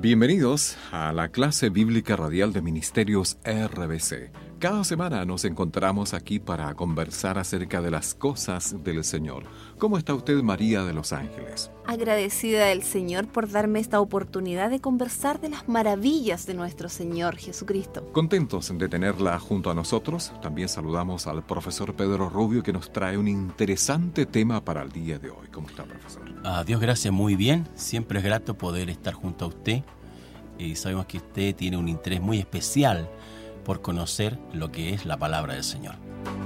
Bienvenidos a la clase bíblica radial de Ministerios RBC. Cada semana nos encontramos aquí para conversar acerca de las cosas del Señor. ¿Cómo está usted, María de los Ángeles? Agradecida del Señor por darme esta oportunidad de conversar de las maravillas de nuestro Señor Jesucristo. Contentos de tenerla junto a nosotros. También saludamos al profesor Pedro Rubio, que nos trae un interesante tema para el día de hoy. ¿Cómo está, profesor? Dios gracias, muy bien. Siempre es grato poder estar junto a usted. Y sabemos que usted tiene un interés muy especial por conocer lo que es la palabra del Señor.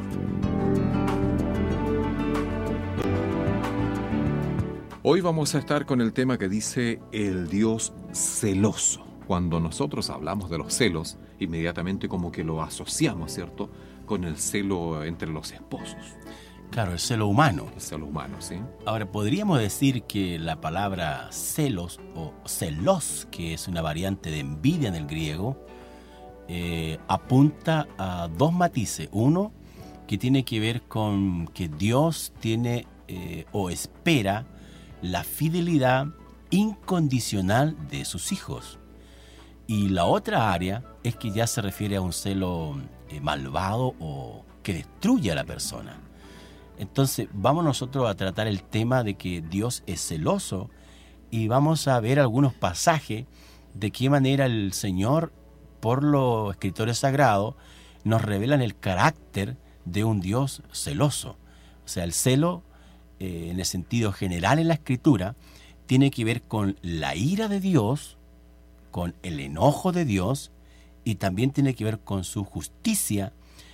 Hoy vamos a estar con el tema que dice el Dios celoso. Cuando nosotros hablamos de los celos, inmediatamente como que lo asociamos, ¿cierto?, con el celo entre los esposos. Claro, el celo humano. El celo humano, ¿sí? Ahora, podríamos decir que la palabra celos o celos, que es una variante de envidia en el griego, apunta a dos matices. Uno, que tiene que ver con que Dios tiene o espera la fidelidad incondicional de sus hijos. Y la otra área es que ya se refiere a un celo malvado o que destruye a la persona. Entonces, vamos nosotros a tratar el tema de que Dios es celoso y vamos a ver algunos pasajes de qué manera el Señor, por los escritores sagrados, nos revelan el carácter de un Dios celoso. O sea, el celo, en el sentido general en la Escritura, tiene que ver con la ira de Dios, con el enojo de Dios y también tiene que ver con su justicia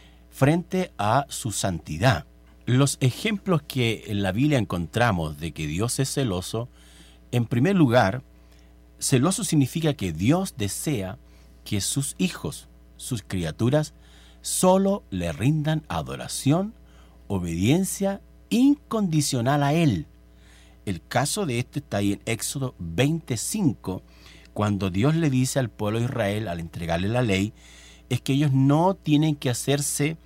frente a su santidad. Los ejemplos que en la Biblia encontramos de que Dios es celoso, en primer lugar, celoso significa que Dios desea que sus hijos, sus criaturas, solo le rindan adoración, obediencia incondicional a Él. El caso de este está ahí en Éxodo 25, cuando Dios le dice al pueblo de Israel, al entregarle la ley, es que ellos no tienen que hacerse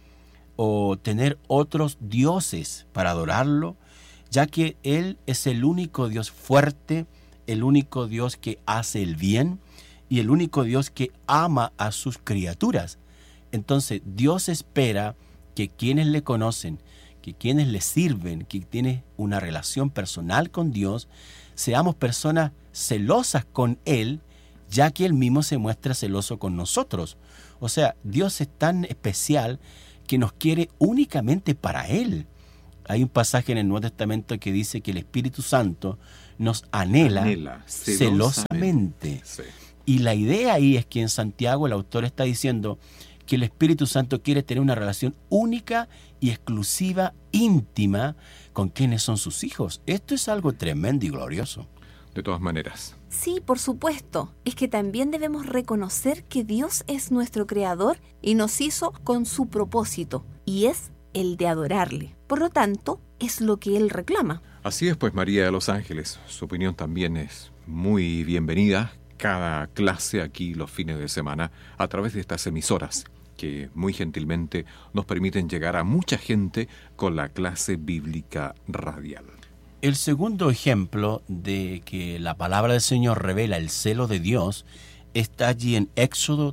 o tener otros dioses para adorarlo, ya que Él es el único Dios fuerte, el único Dios que hace el bien y el único Dios que ama a sus criaturas. Entonces, Dios espera que quienes le conocen, que quienes le sirven, que tienen una relación personal con Dios, seamos personas celosas con Él, ya que Él mismo se muestra celoso con nosotros. O sea, Dios es tan especial que nos quiere únicamente para Él. Hay un pasaje en el Nuevo Testamento que dice que el Espíritu Santo nos anhela celosamente. Sí. Y la idea ahí es que en Santiago el autor está diciendo que el Espíritu Santo quiere tener una relación única y exclusiva, íntima, con quienes son sus hijos. Esto es algo tremendo y glorioso. De todas maneras. Sí, por supuesto. Es que también debemos reconocer que Dios es nuestro creador y nos hizo con su propósito, y es el de adorarle. Por lo tanto, es lo que Él reclama. Así es, pues, María de los Ángeles. Su opinión también es muy bienvenida. Cada clase aquí los fines de semana a través de estas emisoras que muy gentilmente nos permiten llegar a mucha gente con la clase bíblica radial. El segundo ejemplo de que la palabra del Señor revela el celo de Dios está allí en Éxodo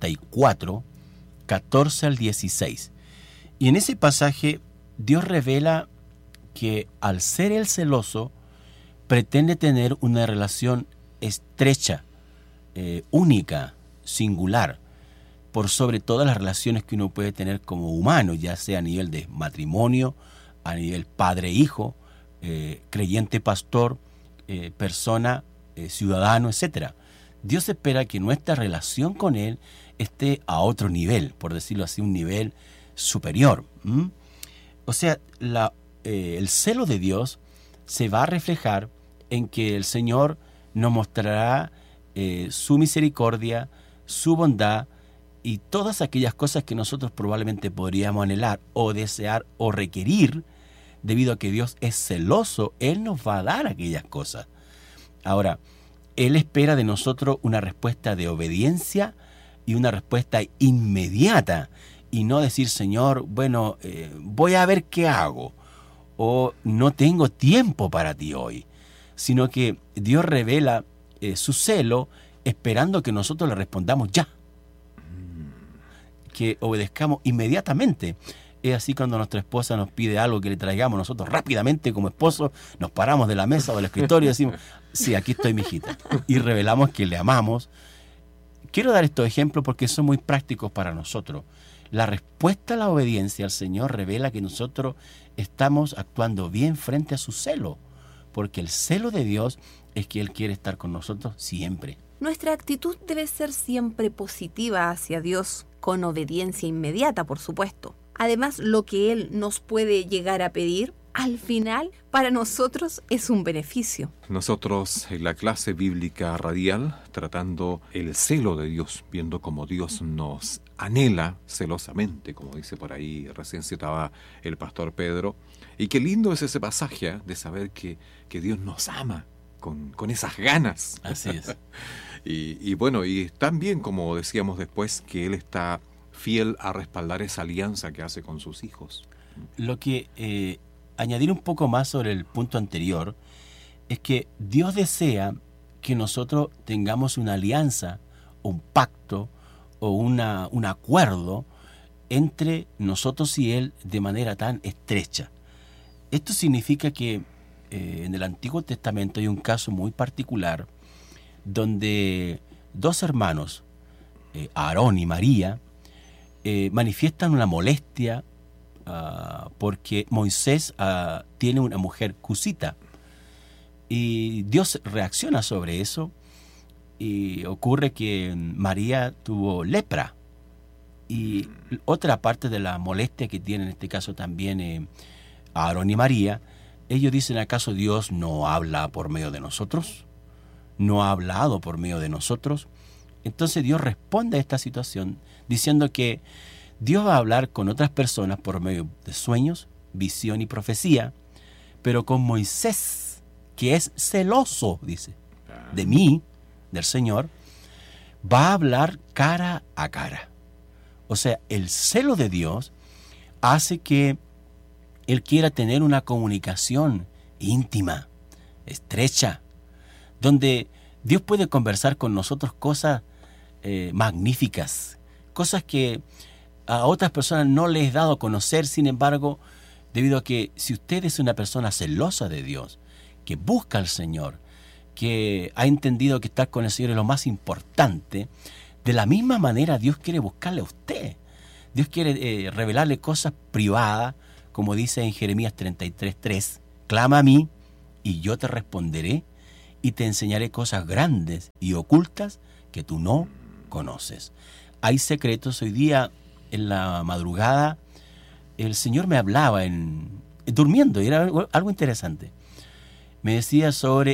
34, 14 al 16. Y en ese pasaje Dios revela que al ser el celoso pretende tener una relación estrecha, única, singular, por sobre todas las relaciones que uno puede tener como humano, ya sea a nivel de matrimonio, a nivel padre-hijo, creyente pastor, persona, ciudadano, etc. Dios espera que nuestra relación con Él esté a otro nivel, por decirlo así, un nivel superior. O sea, el celo de Dios se va a reflejar en que el Señor nos mostrará su misericordia, su bondad y todas aquellas cosas que nosotros probablemente podríamos anhelar o desear o requerir. Debido a que Dios es celoso, Él nos va a dar aquellas cosas. Ahora, Él espera de nosotros una respuesta de obediencia y una respuesta inmediata. Y no decir, Señor, bueno, voy a ver qué hago. O no tengo tiempo para ti hoy. Sino que Dios revela su celo esperando que nosotros le respondamos ya, que obedezcamos inmediatamente. Es así cuando nuestra esposa nos pide algo que le traigamos, nosotros rápidamente como esposos nos paramos de la mesa o del escritorio y decimos, sí, aquí estoy, mijita, y revelamos que le amamos. Quiero dar estos ejemplos porque son muy prácticos para nosotros. La respuesta a la obediencia al Señor revela que nosotros estamos actuando bien frente a su celo, porque el celo de Dios es que Él quiere estar con nosotros siempre. Nuestra actitud debe ser siempre positiva hacia Dios, con obediencia inmediata, por supuesto. Además, lo que Él nos puede llegar a pedir, al final, para nosotros es un beneficio. Nosotros en la clase bíblica radial, tratando el celo de Dios, viendo cómo Dios nos anhela celosamente, como dice por ahí, recién citaba el pastor Pedro. Y qué lindo es ese pasaje de saber que Dios nos ama con esas ganas. Así es. Y bueno, y también, como decíamos después, que Él está fiel a respaldar esa alianza que hace con sus hijos. Lo que añadir un poco más sobre el punto anterior es que Dios desea que nosotros tengamos una alianza, un pacto o un acuerdo entre nosotros y Él de manera tan estrecha. Esto significa que en el Antiguo Testamento hay un caso muy particular donde dos hermanos, Aarón y María, manifiestan una molestia porque Moisés tiene una mujer cusita, y Dios reacciona sobre eso y ocurre que María tuvo lepra. Y otra parte de la molestia que tienen en este caso también Aarón y María, ellos dicen, ¿acaso Dios no habla por medio de nosotros? ¿No ha hablado por medio de nosotros? Entonces Dios responde a esta situación diciendo que Dios va a hablar con otras personas por medio de sueños, visión y profecía, pero con Moisés, que es celoso, dice, de mí, del Señor, va a hablar cara a cara. O sea, el celo de Dios hace que Él quiera tener una comunicación íntima, estrecha, donde Dios puede conversar con nosotros cosas magníficas, cosas que a otras personas no les he dado a conocer. Sin embargo, debido a que si usted es una persona celosa de Dios, que busca al Señor, que ha entendido que estar con el Señor es lo más importante, de la misma manera Dios quiere buscarle a usted. Dios quiere revelarle cosas privadas, como dice en Jeremías 33:3, clama a mí y yo te responderé y te enseñaré cosas grandes y ocultas que tú no conoces. Hay secretos. Hoy día, en la madrugada, el Señor me hablaba durmiendo, y era algo interesante. Me decía sobre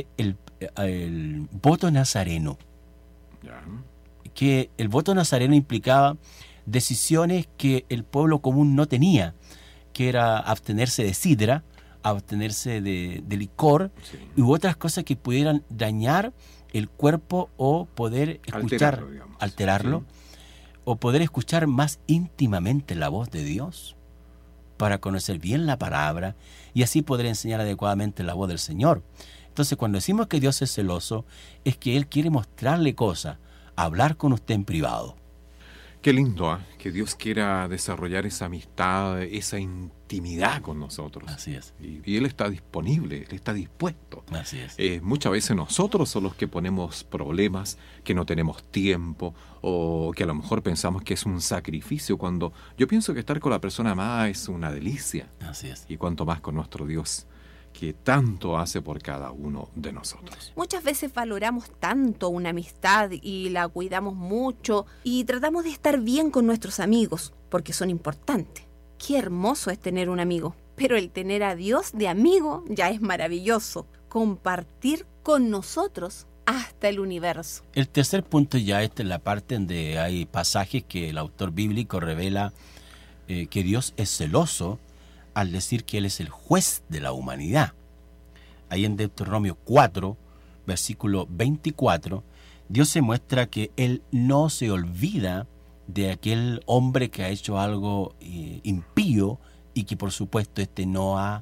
el voto nazareno. Ya. Que el voto nazareno implicaba decisiones que el pueblo común no tenía, que era abstenerse de sidra, abstenerse de licor, Sí. u otras cosas que pudieran dañar el cuerpo o poder escuchar, alterarlo, Sí. o poder escuchar más íntimamente la voz de Dios, para conocer bien la palabra y así poder enseñar adecuadamente la voz del Señor. Entonces, cuando decimos que Dios es celoso, es que Él quiere mostrarle cosas, hablar con usted en privado. Qué lindo, que Dios quiera desarrollar esa amistad, esa intimidad con nosotros. Así es. Y Él está disponible, Él está dispuesto. Así es. Muchas veces nosotros somos los que ponemos problemas, que no tenemos tiempo, o que a lo mejor pensamos que es un sacrificio, cuando yo pienso que estar con la persona amada es una delicia. Así es. Y cuanto más con nuestro Dios, que tanto hace por cada uno de nosotros. Muchas veces valoramos tanto una amistad y la cuidamos mucho y tratamos de estar bien con nuestros amigos porque son importantes. Qué hermoso es tener un amigo, pero el tener a Dios de amigo ya es maravilloso. Compartir con nosotros hasta el universo. El tercer punto, ya esta es la parte donde hay pasajes que el autor bíblico revela que Dios es celoso al decir que Él es el juez de la humanidad. Ahí en Deuteronomio 4, versículo 24, Dios se muestra que Él no se olvida de aquel hombre que ha hecho algo impío y que por supuesto no ha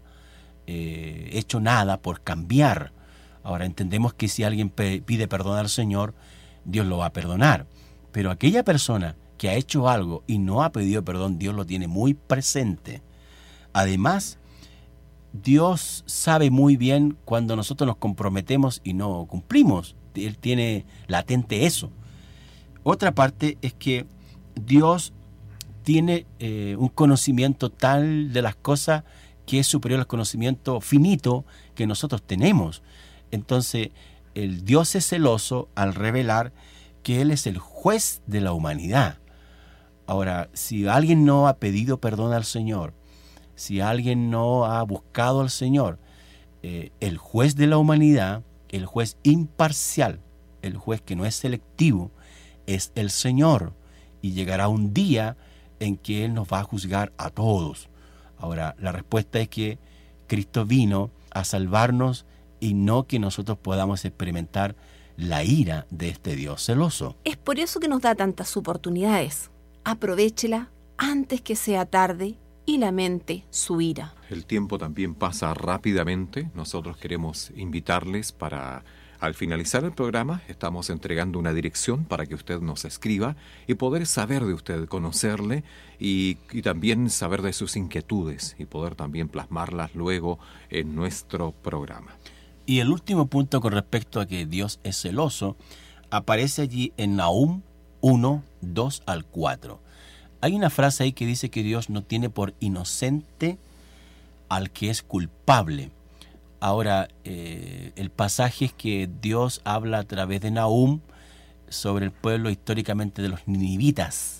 hecho nada por cambiar. Ahora entendemos que si alguien pide perdón al Señor, Dios lo va a perdonar. Pero aquella persona que ha hecho algo y no ha pedido perdón, Dios lo tiene muy presente. Además, Dios sabe muy bien cuando nosotros nos comprometemos y no cumplimos. Él tiene latente eso. Otra parte es que Dios tiene un conocimiento tal de las cosas que es superior al conocimiento finito que nosotros tenemos. Entonces, el Dios es celoso al revelar que Él es el juez de la humanidad. Ahora, si alguien no ha pedido perdón al Señor, si alguien no ha buscado al Señor, el juez de la humanidad, el juez imparcial, el juez que no es selectivo, es el Señor. Y llegará un día en que Él nos va a juzgar a todos. Ahora, la respuesta es que Cristo vino a salvarnos y no que nosotros podamos experimentar la ira de este Dios celoso. Es por eso que nos da tantas oportunidades. Aprovéchela antes que sea tarde y lamente su ira. El tiempo también pasa rápidamente. Nosotros queremos invitarles para, al finalizar el programa, estamos entregando una dirección para que usted nos escriba y poder saber de usted, conocerle y también saber de sus inquietudes y poder también plasmarlas luego en nuestro programa. Y el último punto con respecto a que Dios es celoso aparece allí en Nahum 1, 2 al 4. Hay una frase ahí que dice que Dios no tiene por inocente al que es culpable. Ahora, el pasaje es que Dios habla a través de Nahum sobre el pueblo históricamente de los ninivitas,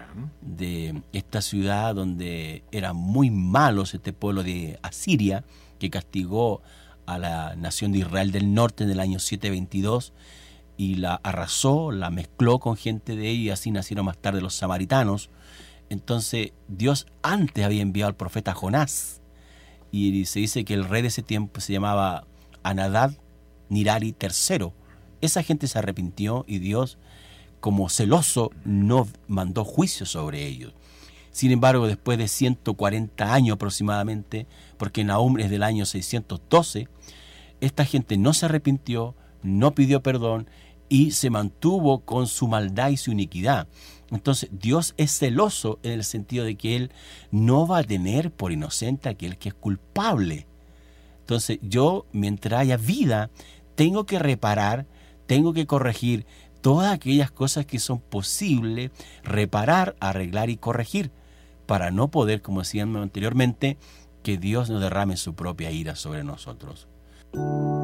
de esta ciudad donde eran muy malos, este pueblo de Asiria, que castigó a la nación de Israel del norte en el año 722 y la arrasó, la mezcló con gente de ella y así nacieron más tarde los samaritanos. Entonces Dios antes había enviado al profeta Jonás y se dice que el rey de ese tiempo se llamaba Anadad Nirari III. Esa gente se arrepintió y Dios, como celoso, no mandó juicio sobre ellos. Sin embargo, después de 140 años aproximadamente, porque Nahum es del año 612, esta gente no se arrepintió, no pidió perdón y se mantuvo con su maldad y su iniquidad. Entonces, Dios es celoso en el sentido de que Él no va a tener por inocente a aquel que es culpable. Entonces, yo, mientras haya vida, tengo que reparar, tengo que corregir todas aquellas cosas que son posibles reparar, arreglar y corregir, para no poder, como decíamos anteriormente, que Dios nos derrame su propia ira sobre nosotros.